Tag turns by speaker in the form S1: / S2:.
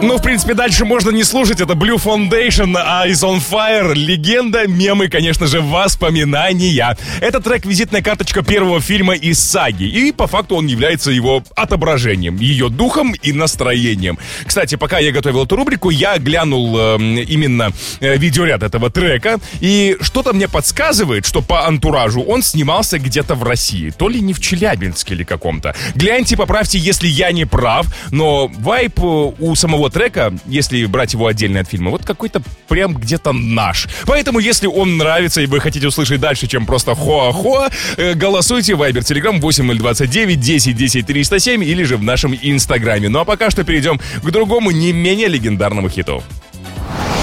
S1: Ну, в принципе, дальше можно не слушать. Это Blue Foundation, Eyes on Fire, легенда, мемы, конечно же, воспоминания. Это трек-визитная карточка первого фильма из саги. И, по факту, он является его отображением, ее духом и настроением. Кстати, пока я готовил эту рубрику, я глянул именно видеоряд этого трека. И что-то мне подсказывает, что по антуражу он снимался где-то в России. То ли не в Челябинске или каком-то. Гляньте, поправьте, если я не прав. Но вайб у самого трека, если брать его отдельно от фильма, вот какой-то прям где-то наш. Поэтому, если он нравится и вы хотите услышать дальше, чем просто хоа-хоа, голосуйте в Viber, Telegram 8029 10 10 307 или же в нашем Инстаграме. Ну а пока что перейдем к другому, не менее легендарному хиту.